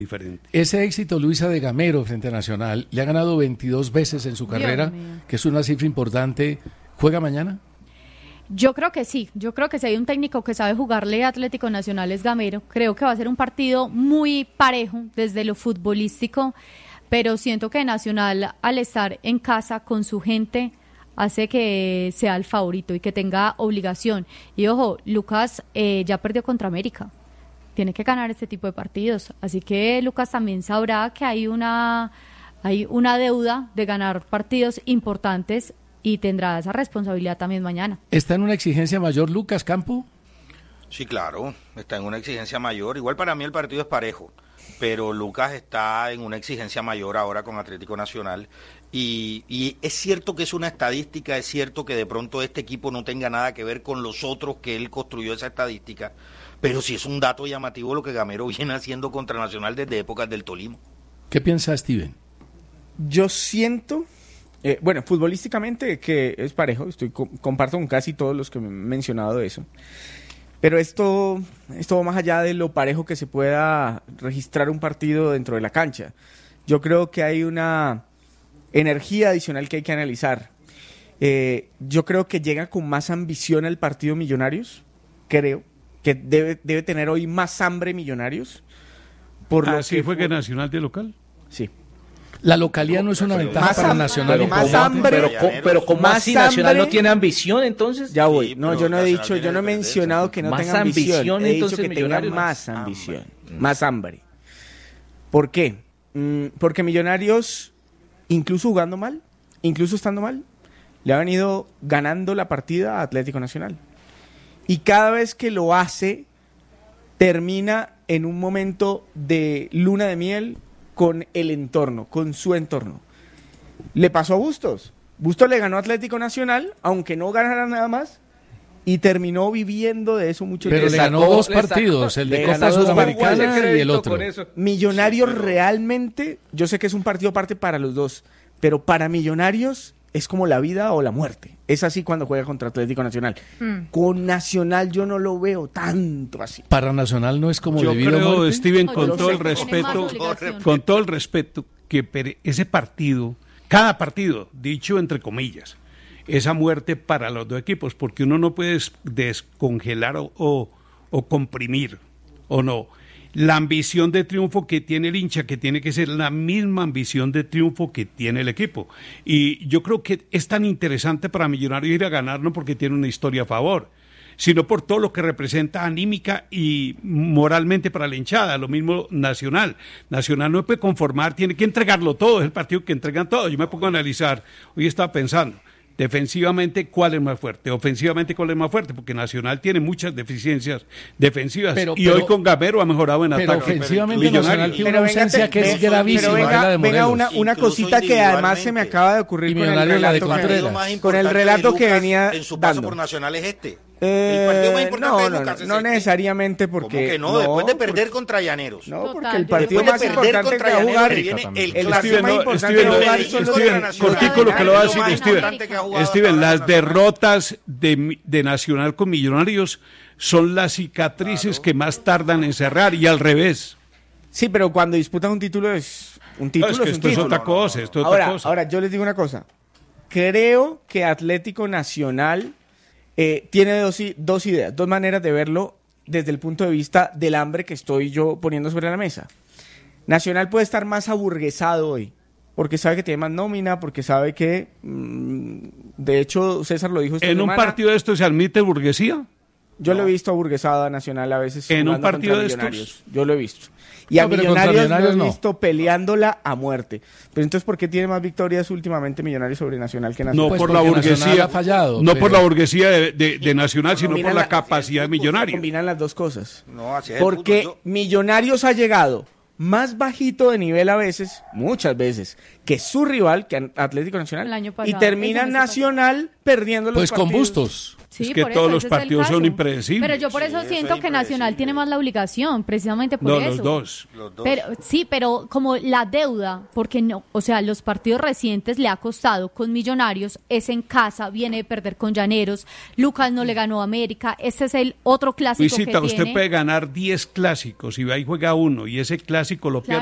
diferente. Ese éxito, Luisa, de Gamero frente a Nacional, le ha ganado 22 veces en su carrera, que es una cifra importante. ¿Juega mañana? Yo creo que sí, si hay un técnico que sabe jugarle a Atlético Nacional es Gamero. Creo que va a ser un partido muy parejo desde lo futbolístico, pero siento que Nacional, al estar en casa con su gente, hace que sea el favorito y que tenga obligación. Y ojo, Lucas ya perdió contra América. Tiene que ganar este tipo de partidos. Así que Lucas también sabrá que hay una deuda de ganar partidos importantes y tendrá esa responsabilidad también mañana. ¿Está en una exigencia mayor Lucas Campo? Sí, claro, está en una exigencia mayor. Igual para mí el partido es parejo, pero Lucas está en una exigencia mayor ahora con Atlético Nacional. Y es cierto que es una estadística, es cierto que de pronto este equipo no tenga nada que ver con los otros que él construyó esa estadística, pero sí es un dato llamativo lo que Gamero viene haciendo contra Nacional desde épocas del Tolima. ¿Qué piensa Steven? Yo siento, futbolísticamente que es parejo, comparto con casi todos los que me han mencionado eso, pero esto va más allá de lo parejo que se pueda registrar un partido dentro de la cancha. Yo creo que hay una energía adicional que hay que analizar. Yo creo que llega con más ambición al partido Millonarios, creo que debe tener hoy más hambre Millonarios. ¿Así fue que Nacional de local? Sí. La localidad no es una ventaja para Nacional. Pero ¿cómo así Nacional no tiene ambición entonces? Ya voy. No, yo no he mencionado que no tenga ambición. He dicho que tenga más ambición, más hambre. ¿Por qué? Porque Millonarios, incluso jugando mal, incluso estando mal, le ha venido ganando la partida a Atlético Nacional. Y cada vez que lo hace, termina en un momento de luna de miel con el entorno, con su entorno. Le pasó a Bustos. Bustos le ganó a Atlético Nacional, aunque no ganara nada más, y terminó viviendo de eso mucho tiempo. Pero le ganó dos partidos, el de Copa Sudamericana y el otro. Millonarios realmente, yo sé que es un partido aparte para los dos, pero para Millonarios es como la vida o la muerte. Es así cuando juega contra Atlético Nacional. Con Nacional yo no lo veo tanto así. Para Nacional no es como yo debido creo, a muerte. Steven, con todo el respeto, que ese partido, cada partido, dicho entre comillas, esa muerte para los dos equipos, porque uno no puede descongelar o comprimir, o no. La ambición de triunfo que tiene el hincha, que tiene que ser la misma ambición de triunfo que tiene el equipo. Y yo creo que es tan interesante para Millonarios ir a ganar, no porque tiene una historia a favor, sino por todo lo que representa anímica y moralmente para la hinchada. Lo mismo Nacional. Nacional no puede conformar, tiene que entregarlo todo, es el partido que entregan todo. Yo me pongo a analizar, hoy estaba pensando, defensivamente, ¿cuál es más fuerte? Ofensivamente, ¿cuál es más fuerte? Porque Nacional tiene muchas deficiencias defensivas y hoy con Gamero ha mejorado en ataque. Pero ofensivamente Nacional tiene una ausencia que es gravísima. Pero venga una cosita que además se me acaba de ocurrir con el relato que venía en su paso dando. por Nacional es este. El partido más importante de Lucas no necesariamente porque... ¿Cómo que no? Después de perder contra Llaneros. No, porque el partido más importante que va a jugar... El clásico más importante que va a jugar... Cortico lo que lo va a decir Steven, las derrotas de Nacional con Millonarios son las cicatrices que más tardan en cerrar y al revés. Sí, pero cuando disputan un título es un título. No, es que esto es otra cosa. Ahora, yo les digo una cosa. Creo que Atlético Nacional... tiene dos ideas, dos maneras de verlo desde el punto de vista del hambre que estoy yo poniendo sobre la mesa. Nacional puede estar más aburguesado hoy, porque sabe que tiene más nómina, porque sabe que, de hecho, César lo dijo esta semana. ¿En un partido de estos se admite burguesía? Yo lo he visto aburguesado a Nacional a veces. ¿En un partido de estos? Yo lo he visto. Y a Millonarios lo he visto peleándola a muerte. Pero entonces, ¿por qué tiene más victorias últimamente Millonarios sobre Nacional que Nacional? No por la burguesía, por la burguesía de Nacional, sino por la capacidad de Millonarios. Combinan las dos cosas. Porque Millonarios ha llegado más bajito de nivel a veces, muchas veces, que su rival, que Atlético Nacional, y termina Nacional perdiendo los partidos. Pues con Bustos. Sí, es que todos los partidos son impredecibles. Pero yo por eso siento que Nacional tiene más la obligación, precisamente por eso. Los dos. Pero como la deuda, porque no, o sea, los partidos recientes le ha costado con Millonarios, es en casa, viene de perder con Llaneros, Lucas no le ganó a América, este es el otro clásico Luisita, que usted tiene. puede ganar 10 clásicos y va y juega uno y ese clásico lo pierde.